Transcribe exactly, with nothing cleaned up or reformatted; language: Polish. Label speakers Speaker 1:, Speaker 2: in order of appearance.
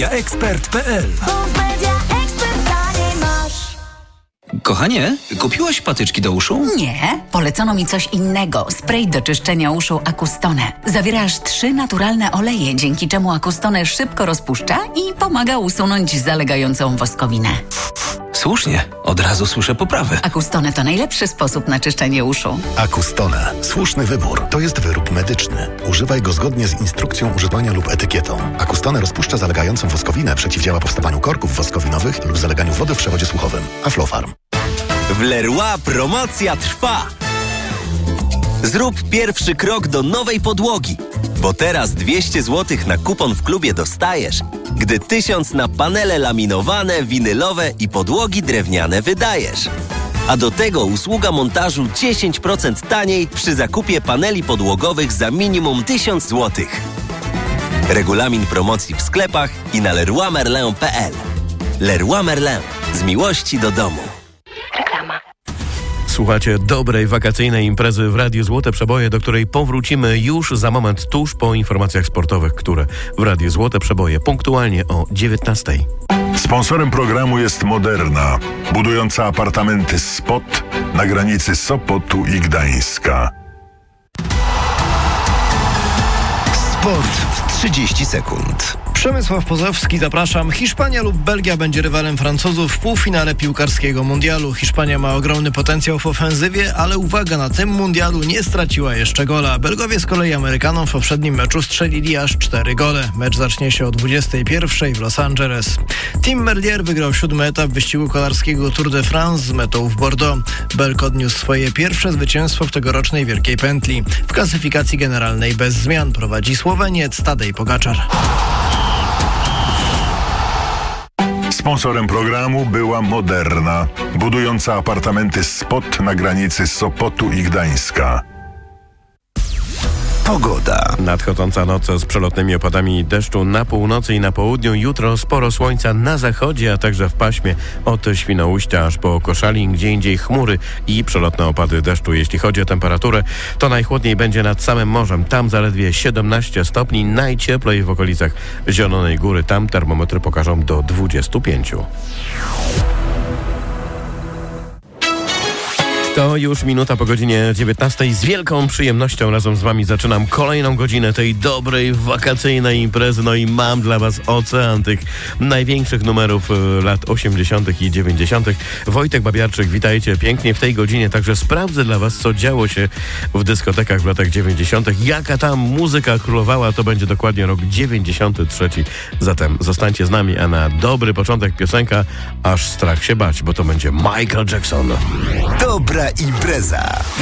Speaker 1: ekspert kropka pe el.
Speaker 2: Kochanie, kupiłaś patyczki do uszu?
Speaker 3: Nie, polecono mi coś innego. Spray do czyszczenia uszu Acustone. Zawiera aż trzy naturalne oleje, dzięki czemu Acustone szybko rozpuszcza i pomaga usunąć zalegającą woskowinę.
Speaker 2: Słusznie, od razu słyszę poprawę.
Speaker 3: Acustone to najlepszy sposób na czyszczenie uszu.
Speaker 4: Acustone. Słuszny wybór. To jest wyrób medyczny. Używaj go zgodnie z instrukcją używania lub etykietą. Acustone rozpuszcza zalegającą woskowinę, przeciwdziała powstawaniu korków woskowinowych lub zaleganiu wody w przewodzie słuchowym. Aflofarm.
Speaker 5: W Leroy promocja trwa! Zrób pierwszy krok do nowej podłogi, bo teraz dwieście złotych na kupon w klubie dostajesz, gdy tysiąc na panele laminowane, winylowe i podłogi drewniane wydajesz. A do tego usługa montażu dziesięć procent taniej przy zakupie paneli podłogowych za minimum tysiąc złotych. Regulamin promocji w sklepach i na leroy merlin kropka pe el. Leroy Merlin. Z miłości do domu.
Speaker 6: Słuchacie dobrej wakacyjnej imprezy w Radiu Złote Przeboje, do której powrócimy już za moment, tuż po informacjach sportowych, które w Radiu Złote Przeboje punktualnie o dziewiętnastej.
Speaker 7: Sponsorem programu jest Moderna, budująca apartamenty Spot na granicy Sopotu i Gdańska.
Speaker 1: Sport w trzydzieści sekund.
Speaker 8: Przemysław Pozowski, zapraszam. Hiszpania lub Belgia będzie rywalem Francuzów w półfinale piłkarskiego mundialu. Hiszpania ma ogromny potencjał w ofensywie, ale uwaga, na tym mundialu nie straciła jeszcze gola. Belgowie z kolei Amerykanom w poprzednim meczu strzelili aż cztery gole. Mecz zacznie się o dwudziestej pierwszej w Los Angeles. Tim Merlier wygrał siódmy etap wyścigu kolarskiego Tour de France z metą w Bordeaux. Belg odniósł swoje pierwsze zwycięstwo w tegorocznej Wielkiej Pętli. W klasyfikacji generalnej bez zmian prowadzi Słoweniec Tadej Pogaczar.
Speaker 7: Sponsorem programu była Moderna, budująca apartamenty Spot na granicy Sopotu i Gdańska.
Speaker 1: Pogoda.
Speaker 6: Nadchodząca noc z przelotnymi opadami deszczu na północy i na południu. Jutro sporo słońca na zachodzie, a także w paśmie od Świnoujścia aż po Koszalin. Gdzie indziej chmury i przelotne opady deszczu. Jeśli chodzi o temperaturę, to najchłodniej będzie nad samym morzem. Tam zaledwie siedemnaście stopni, najcieplej w okolicach Zielonej Góry. Tam termometry pokażą do dwudziestu pięciu. To już minuta po godzinie dziewiętnastej. Z wielką przyjemnością razem z wami zaczynam kolejną godzinę tej dobrej, wakacyjnej imprezy. No i mam dla was ocean tych największych numerów lat osiemdziesiątych i dziewięćdziesiątych. Wojtek Babiarczyk, witajcie pięknie w tej godzinie. Także sprawdzę dla was, co działo się w dyskotekach w latach dziewięćdziesiątych. Jaka tam muzyka królowała, to będzie dokładnie rok dziewięćdziesiąty trzeci. Zatem zostańcie z nami, a na dobry początek piosenka Aż strach się bać, bo to będzie Michael Jackson.
Speaker 1: Dobra impreza.